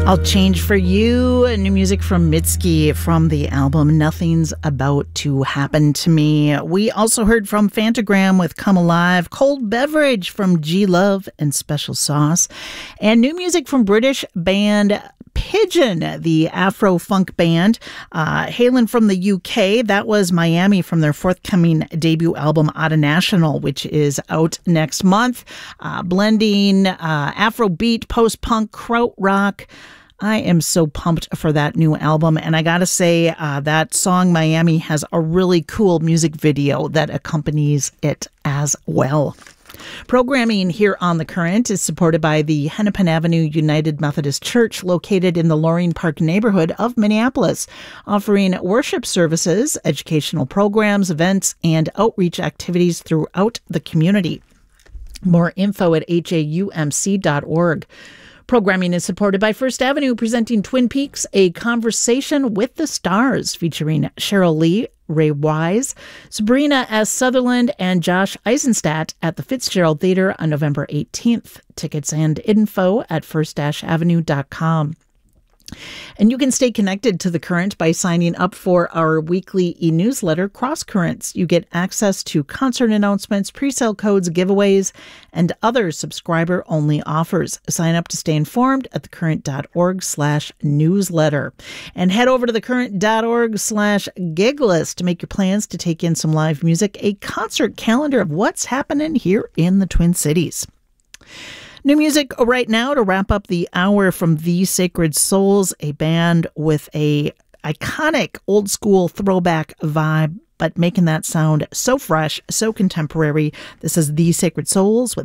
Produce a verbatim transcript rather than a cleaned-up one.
I'll Change for You, new music from Mitski from the album Nothing's About to Happen to Me. We also heard from Fantagram with Come Alive, Cold Beverage from G-Love and Special Sauce, and new music from British band Pigeon, the Afro-funk band, uh, hailing from the U K. That was Miami from their forthcoming debut album, Otta National, which is out next month. Uh, blending uh, Afrobeat, post-punk, krautrock. I am so pumped for that new album. And I gotta say, uh, that song, Miami, has a really cool music video that accompanies it as well. Programming here on The Current is supported by the Hennepin Avenue United Methodist Church, located in the Loring Park neighborhood of Minneapolis, offering worship services, educational programs, events, and outreach activities throughout the community. More info at H A U M C dot org. Programming is supported by First Avenue, presenting Twin Peaks, A Conversation with the Stars, featuring Cheryl Lee, Ray Wise, Sabrina S. Sutherland, and Josh Eisenstadt at the Fitzgerald Theater on November eighteenth. Tickets and info at first avenue dot com. And you can stay connected to The Current by signing up for our weekly e-newsletter, Cross Currents. You get access to concert announcements, pre-sale codes, giveaways, and other subscriber-only offers. Sign up to stay informed at thecurrent.org slash newsletter. And head over to thecurrent.org slash gig list to make your plans to take in some live music, a concert calendar of what's happening here in the Twin Cities. New music right now to wrap up the hour from The Sacred Souls, a band with a iconic old school throwback vibe, but making that sound so fresh, so contemporary. This is The Sacred Souls with